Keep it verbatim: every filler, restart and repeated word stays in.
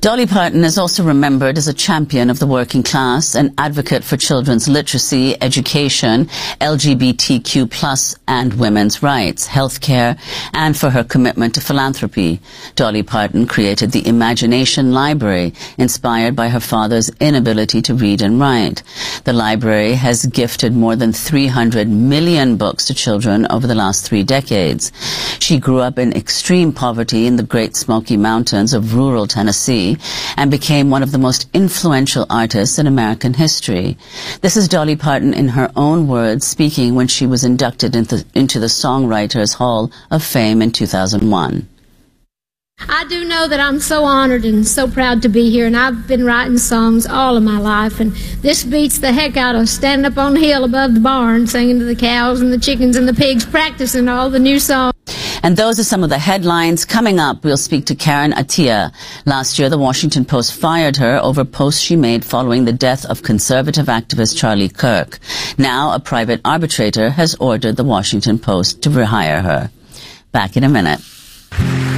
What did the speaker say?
Dolly Parton is also remembered as a champion of the working class, an advocate for children's literacy, education, L G B T Q plus and women's rights, healthcare, and for her commitment to philanthropy. Dolly Parton created the Imagination Library, inspired by her father's inability to read and write. The library has gifted more than three hundred million books to children over the last three decades. She grew up in extreme poverty in the Great Smoky Mountains of rural Tennessee and became one of the most influential artists in American history. This is Dolly Parton in her own words speaking when she was inducted into, into the Songwriters Hall of Fame in two thousand one. I do know that I'm so honored and so proud to be here, and I've been writing songs all of my life, and this beats the heck out of standing up on the hill above the barn singing to the cows and the chickens and the pigs, practicing all the new songs. And those are some of the headlines. Coming up, we'll speak to Karen Attiah. Last year, the Washington Post fired her over posts she made following the death of conservative activist Charlie Kirk. Now, a private arbitrator has ordered the Washington Post to rehire her. Back in a minute.